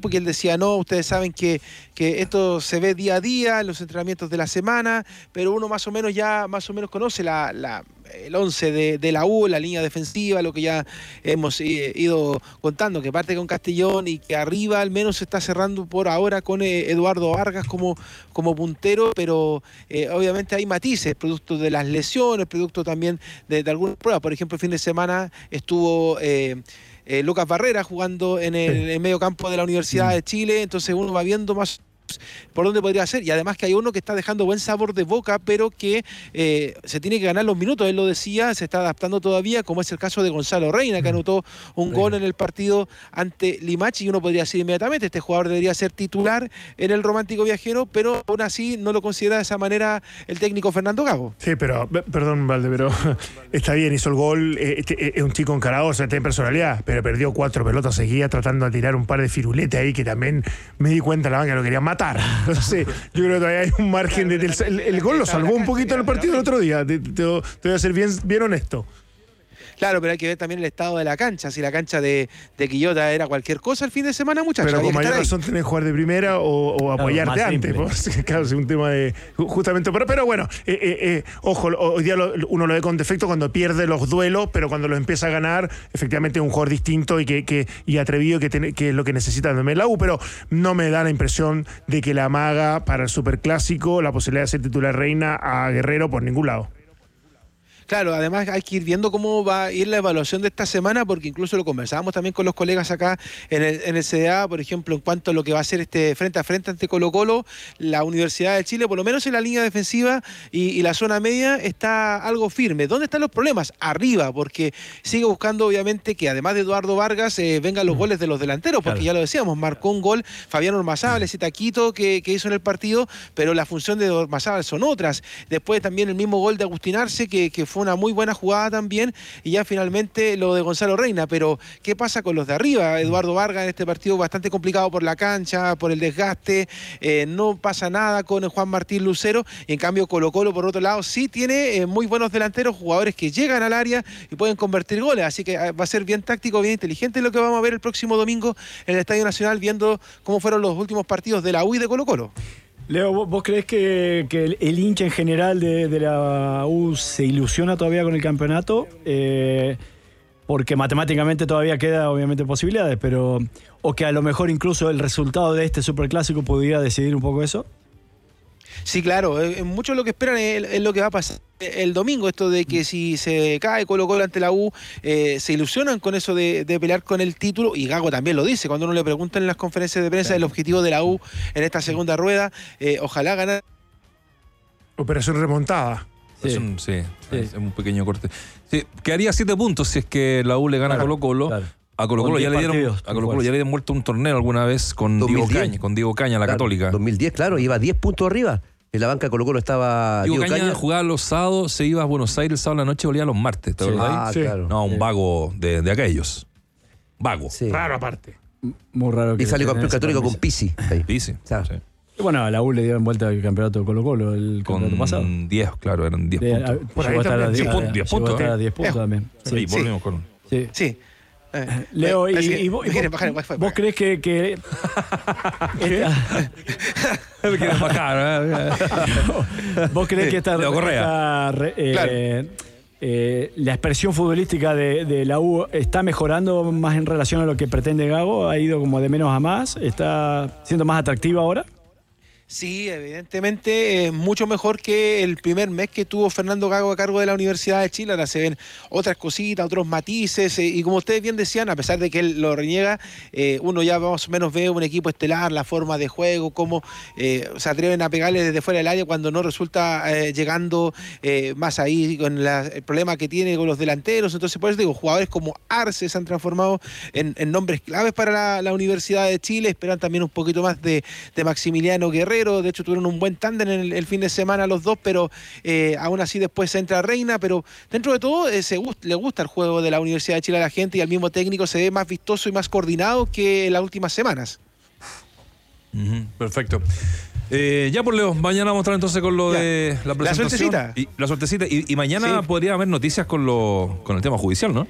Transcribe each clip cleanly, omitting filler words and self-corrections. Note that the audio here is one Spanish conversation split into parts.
tiempo, que él decía, no, ustedes saben que esto se ve día a día en los entrenamientos de la semana, pero uno más o menos conoce el 11 de la U, la línea defensiva, lo que ya hemos ido contando, que parte con Castellón y que arriba al menos se está cerrando por ahora con Eduardo Vargas como puntero, pero obviamente hay matices, producto de las lesiones, producto también de algunas pruebas. Por ejemplo, el fin de semana estuvo Lucas Barrera jugando en el medio campo de la Universidad de Chile, entonces uno va viendo más por dónde podría ser, y además que hay uno que está dejando buen sabor de boca, pero que se tiene que ganar los minutos, él lo decía, se está adaptando todavía, como es el caso de Gonzalo Reina, que anotó un gol en el partido ante Limache, y uno podría decir inmediatamente, este jugador debería ser titular en el Romántico Viajero, pero aún así no lo considera de esa manera el técnico Fernando Gago. Sí, pero, perdón, Valde, pero está bien, hizo el gol, es un chico encarado, o sea, tiene personalidad, pero perdió 4 pelotas seguidas tratando de tirar un par de firuletes ahí, que también me di cuenta la banca lo querían matar. Entonces, yo creo que todavía hay un margen de... El gol lo salvó un poquito en el partido del otro día, te voy a ser bien honesto. Claro, pero hay que ver también el estado de la cancha. Si la cancha de Quillota era cualquier cosa el fin de semana, muchachos. Pero con mayor razón tenés que jugar de primera o apoyarte antes. Pues, claro, es un tema de... Justamente, pero bueno, ojo, hoy día uno lo ve con defecto cuando pierde los duelos, pero cuando los empieza a ganar, efectivamente es un jugador distinto y atrevido que es lo que necesita también la U, pero no me da la impresión de que la amaga para el Superclásico la posibilidad de ser titular Reina a Guerrero por ningún lado. Claro, además hay que ir viendo cómo va a ir la evaluación de esta semana, porque incluso lo conversábamos también con los colegas acá en el CDA, por ejemplo, en cuanto a lo que va a ser este frente a frente ante Colo-Colo, la Universidad de Chile, por lo menos en la línea defensiva y la zona media, está algo firme. ¿Dónde están los problemas? Arriba, porque sigue buscando, obviamente, que además de Eduardo Vargas, vengan los goles de los delanteros, porque ya lo decíamos, marcó un gol Fabián Ormazábal, ese taquito que hizo en el partido, pero la función de Ormazábal son otras. Después también el mismo gol de Agustín Arce, que fue una muy buena jugada también, y ya finalmente lo de Gonzalo Reina. Pero ¿qué pasa con los de arriba? Eduardo Vargas en este partido bastante complicado por la cancha, por el desgaste, no pasa nada con Juan Martín Lucero, y en cambio Colo-Colo por otro lado sí tiene muy buenos delanteros, jugadores que llegan al área y pueden convertir goles, así que va a ser bien táctico, bien inteligente lo que vamos a ver el próximo domingo en el Estadio Nacional, viendo cómo fueron los últimos partidos de la U y de Colo-Colo. Leo, ¿vos crees que el hincha en general de la U se ilusiona todavía con el campeonato? Porque matemáticamente todavía queda obviamente posibilidades, pero o que a lo mejor incluso el resultado de este superclásico pudiera decidir un poco eso. Sí, claro, mucho lo que esperan es lo que va a pasar el domingo, esto de que si se cae Colo-Colo ante la U, se ilusionan con eso de pelear con el título, y Gago también lo dice, cuando uno le pregunta en las conferencias de prensa el objetivo de la U en esta segunda rueda, ojalá ganar. Operación remontada. Sí. Es un pequeño corte. Sí, quedaría 7 puntos si es que la U le gana a Colo-Colo. Claro. A Colo-Colo ya le dieron vuelto un torneo alguna vez con Diego Caña, la Católica. 2010, claro, iba 10 puntos arriba. En la banca de Colo-Colo estaba Diego Caña. Jugaba los sábados, se iba a Buenos Aires el sábado en la noche, volvía los martes. ¿Te acordás? Sí. Claro. No, un vago de aquellos. Vago. Sí. Raro aparte. Muy raro. Y salió campeón Católico con Pizzi. Pizzi. Claro. Sí. Y bueno, a la U le dieron vuelta el campeonato de Colo-Colo el campeonato pasado. Con 10, claro, eran 10 puntos. Por ahí también. 10 puntos. Llegó a 10 puntos también. Sí, volvimos con... Sí. Leo, ¿y vos crees que ¿Vos crees que la expresión futbolística de la U está mejorando más en relación a lo que pretende Gago? ¿Ha ido como de menos a más? ¿Está siendo más atractiva ahora? Sí, evidentemente mucho mejor que el primer mes que tuvo Fernando Gago a cargo de la Universidad de Chile. Ahora se ven otras cositas, otros matices, y como ustedes bien decían, a pesar de que él lo reniega, uno ya más o menos ve un equipo estelar, la forma de juego, cómo se atreven a pegarle desde fuera del área cuando no resulta llegando más ahí, con el problema que tiene con los delanteros. Entonces, por eso digo, jugadores como Arce se han transformado en nombres claves para la Universidad de Chile. Esperan también un poquito más de Maximiliano Guerrero. De hecho tuvieron un buen tándem en el fin de semana los dos, pero aún así después entra Reina. Pero dentro de todo le gusta el juego de la Universidad de Chile a la gente, y al mismo técnico se ve más vistoso y más coordinado que en las últimas semanas. Perfecto. Ya por Leo, mañana vamos a estar entonces con lo de la presentación. La suertecita. Y mañana podría haber noticias con el tema judicial, ¿no?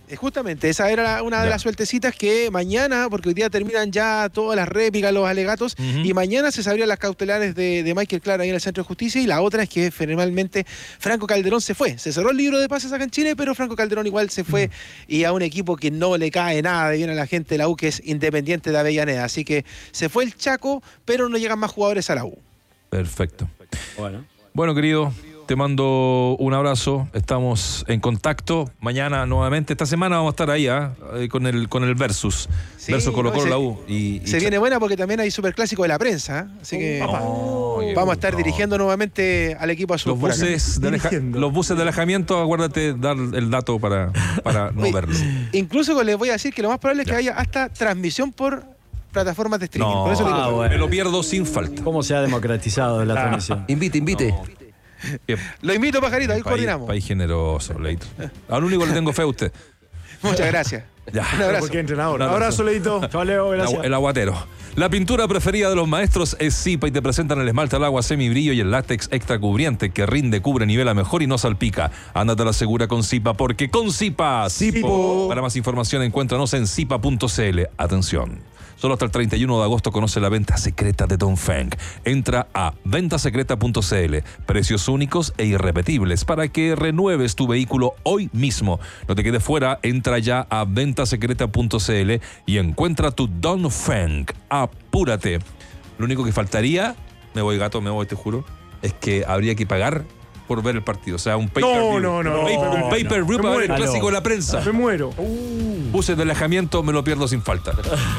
Justamente, esa era una de las sueltecitas que mañana, porque hoy día terminan ya todas las réplicas, los alegatos, y mañana se sabrían las cautelares de Michael Clark ahí en el Centro de Justicia, y la otra es que finalmente Franco Calderón se fue. Se cerró el libro de pases acá en Chile, pero Franco Calderón igual se fue y a un equipo que no le cae nada de bien a la gente de la U, que es Independiente de Avellaneda. Así que se fue el Chaco, pero no llegan más jugadores a la U. Perfecto. Bueno, querido, te mando un abrazo. Estamos en contacto. Mañana nuevamente. Esta semana vamos a estar ahí con el Versus. Sí, Versus Colo-Colo, la U. Se viene buena porque también hay superclásico de la prensa. Así que vamos a estar dirigiendo nuevamente al equipo azul. Los buses de alejamiento, acuérdate dar el dato para no verlo. Incluso les voy a decir que lo más probable es que haya hasta transmisión por plataformas de streaming. Por eso me lo pierdo sin falta. ¿Cómo se ha democratizado la transmisión? Invite. Lo invito, Pajarito, ahí coordinamos. País generoso, Leito. Al único le tengo fe a usted. Muchas gracias. Ya. Un abrazo. Porque entrenador. Un abrazo, Leito. Chao, Leo, gracias. El aguatero. La pintura preferida de los maestros es Zipa y te presentan el esmalte al agua semibrillo y el látex extra cubriente que rinde, cubre, nivela mejor y no salpica. Ándate a la segura con Zipa, porque con Zipa. Para más información encuéntranos en zipa.cl. Atención. Solo hasta el 31 de agosto conoce la venta secreta de Dongfeng. Entra a ventasecreta.cl. Precios únicos e irrepetibles para que renueves tu vehículo hoy mismo. No te quedes fuera, entra ya a ventasecreta.cl y encuentra tu Dongfeng. Apúrate. Lo único que faltaría, me voy, te juro, es que habría que pagar por ver el partido. O sea, un pay-per-view. Un pay-per-view para ver el clásico de la prensa. Me muero. Buses de alejamiento, me lo pierdo sin falta.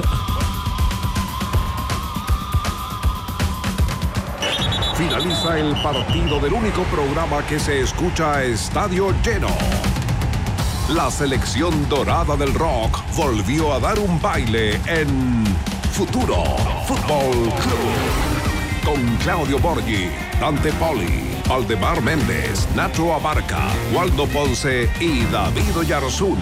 Finaliza el partido del único programa que se escucha a estadio lleno. La selección dorada del rock volvió a dar un baile en Futuro Fútbol Club. Con Claudio Borghi, Dante Poli, Valdemar Méndez, Nacho Abarca, Waldo Ponce y David Oyarzún.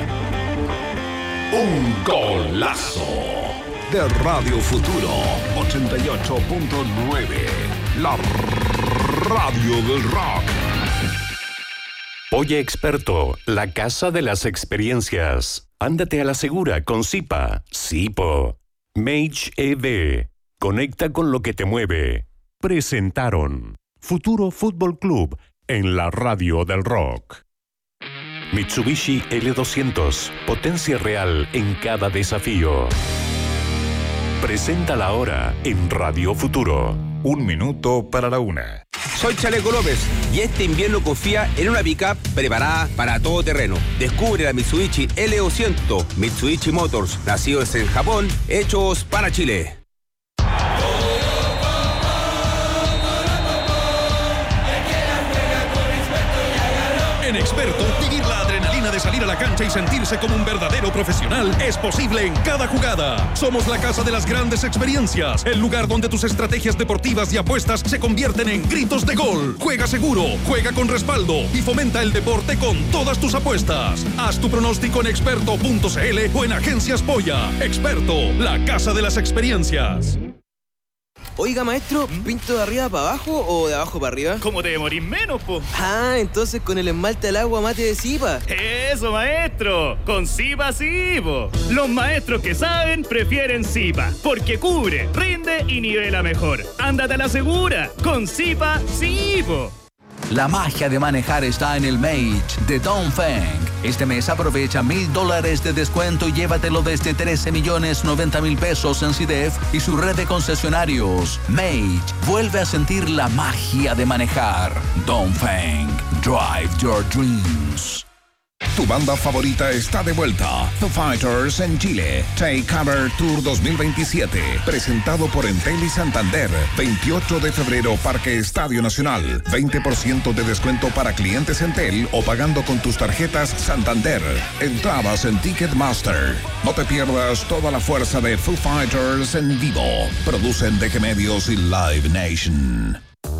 Un golazo de Radio Futuro 88.9. La radio del rock. Oye Experto, la casa de las experiencias. Ándate a la segura con Zipa. Zipo. Mage EV. Conecta con lo que te mueve. Presentaron Futuro Fútbol Club en la radio del rock. Mitsubishi L200. Potencia real en cada desafío. Presenta la hora en Radio Futuro. 1 minuto para la 1. Soy Chaleco López y este invierno confía en una pick-up preparada para todo terreno. Descubre la Mitsubishi L200, Mitsubishi Motors, nacidos en Japón, hechos para Chile. En Experto, vivir la adrenalina de salir a la cancha y sentirse como un verdadero profesional es posible en cada jugada. Somos la casa de las grandes experiencias, el lugar donde tus estrategias deportivas y apuestas se convierten en gritos de gol. Juega seguro, juega con respaldo y fomenta el deporte con todas tus apuestas. Haz tu pronóstico en experto.cl o en Agencias Polla. Experto, la casa de las experiencias. Oiga, maestro, ¿pinto de arriba para abajo o de abajo para arriba? ¿Cómo te demorís menos, po? Ah, entonces con el esmalte al agua mate de Zipa. ¡Eso, maestro! Con Zipa sí, po. Los maestros que saben prefieren Zipa, porque cubre, rinde y nivela mejor. Ándate a la segura, con Zipa sí, po. La magia de manejar está en el Mage de Dongfeng. Este mes aprovecha $1,000 de descuento y llévatelo desde 13,090,000 pesos en CDF y su red de concesionarios. Mage vuelve a sentir la magia de manejar. Dongfeng, drive your dreams. Tu banda favorita está de vuelta. Foo Fighters en Chile. Take Cover Tour 2027. Presentado por Entel y Santander. 28 de febrero, Parque Estadio Nacional. 20% de descuento para clientes Entel o pagando con tus tarjetas Santander. Entradas en Ticketmaster. No te pierdas toda la fuerza de Foo Fighters en vivo. Producen DG Medios y Live Nation.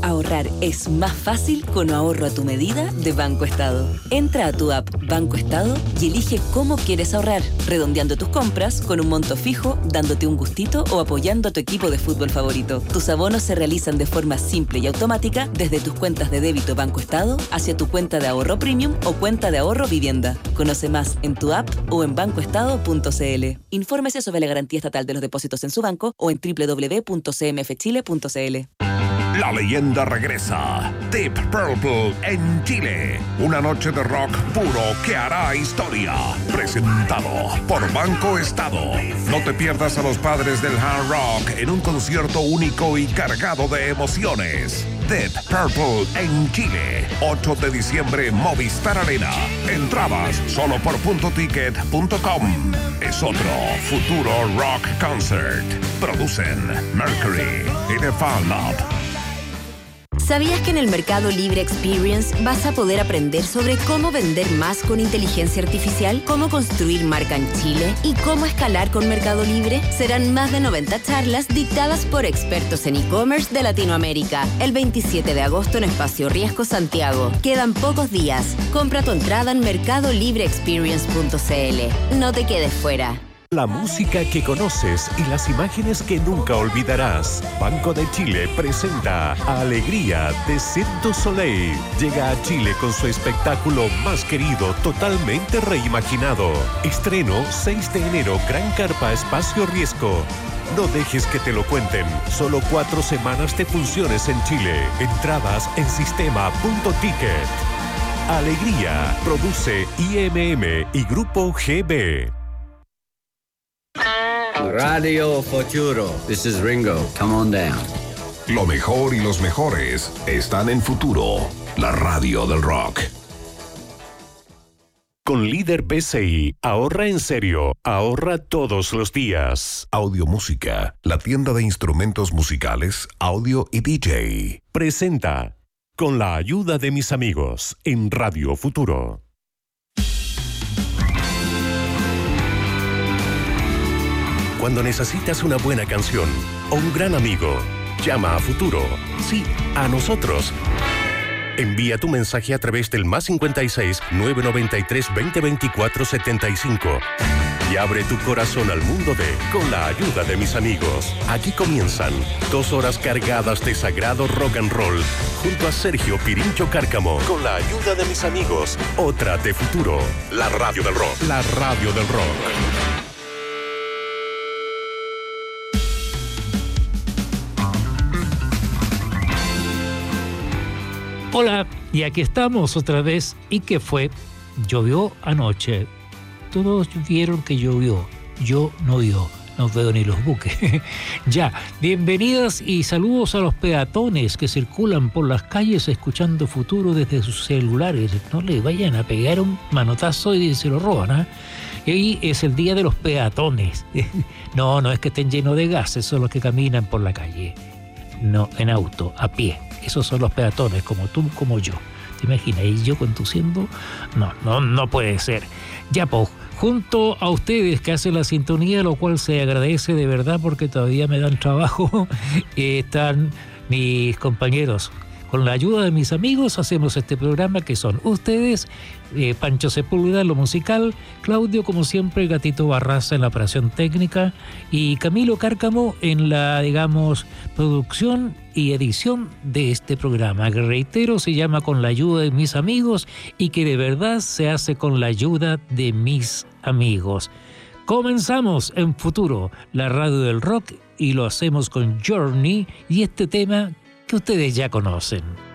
Ahorrar es más fácil con ahorro a tu medida de Banco Estado. Entra a tu app Banco Estado y elige cómo quieres ahorrar, redondeando tus compras con un monto fijo, dándote un gustito o apoyando a tu equipo de fútbol favorito. Tus abonos se realizan de forma simple y automática desde tus cuentas de débito Banco Estado hacia tu cuenta de ahorro premium o cuenta de ahorro vivienda. Conoce más en tu app o en bancoestado.cl. Infórmese sobre la garantía estatal de los depósitos en su banco o en www.cmfchile.cl. La leyenda regresa. Deep Purple en Chile. Una noche de rock puro que hará historia. Presentado por Banco Estado. No te pierdas a los padres del hard rock en un concierto único y cargado de emociones. Deep Purple en Chile. 8 de diciembre, Movistar Arena. Entradas solo por .ticket.com. Es otro futuro rock concert. Producen Mercury y The Fan Lab. ¿Sabías que en el Mercado Libre Experience vas a poder aprender sobre cómo vender más con inteligencia artificial, cómo construir marca en Chile y cómo escalar con Mercado Libre? Serán más de 90 charlas dictadas por expertos en e-commerce de Latinoamérica. El 27 de agosto en Espacio Riesgo, Santiago. Quedan pocos días. Compra tu entrada en mercadolibreexperience.cl. No te quedes fuera. La música que conoces y las imágenes que nunca olvidarás. Banco de Chile presenta Alegría de Cirque du Soleil. Llega a Chile con su espectáculo más querido, totalmente reimaginado. Estreno 6 de enero, Gran Carpa, Espacio Riesgo. No dejes que te lo cuenten. Solo 4 semanas de funciones en Chile. Entradas en sistema.ticket. Alegría. Produce IMM y Grupo GB. Radio Futuro. This is Ringo. Come on down. Lo mejor y los mejores están en Futuro, la radio del rock. Con Líder PCI, ahorra en serio, ahorra todos los días. Audio Música, la tienda de instrumentos musicales, audio y DJ. Presenta, con la ayuda de mis amigos, en Radio Futuro. Cuando necesitas una buena canción o un gran amigo, llama a Futuro. Sí, a nosotros. Envía tu mensaje a través del +56 993 2024 75 y abre tu corazón al mundo de Con la ayuda de mis amigos. Aquí comienzan 2 horas cargadas de sagrado rock and roll junto a Sergio Pirincho Cárcamo. Con la ayuda de mis amigos, otra de Futuro, la radio del rock. La radio del rock. Hola, y aquí estamos otra vez. ¿Y qué fue? Llovió anoche. Todos vieron que llovió. Yo no veo ni los buques. Ya, bienvenidas y saludos a los peatones que circulan por las calles escuchando Futuro desde sus celulares. No le vayan a pegar un manotazo y se lo roban, ¿eh? Y hoy es el día de los peatones. No es que estén llenos de gases, son los que caminan por la calle. No, en auto, a pie. Esos son los peatones, como tú, como yo. ¿Te imaginas? Y yo conduciendo. No puede ser. Ya, pues, junto a ustedes que hacen la sintonía, lo cual se agradece de verdad porque todavía me dan trabajo, están mis compañeros. Con la ayuda de mis amigos hacemos este programa que son ustedes, Pancho Sepúlveda en lo musical, Claudio como siempre, Gatito Barraza en la operación técnica y Camilo Cárcamo en la, producción y edición de este programa, que reitero se llama Con la ayuda de mis amigos y que de verdad se hace con la ayuda de mis amigos. Comenzamos en Futuro, la radio del rock, y lo hacemos con Journey y este tema que ustedes ya conocen.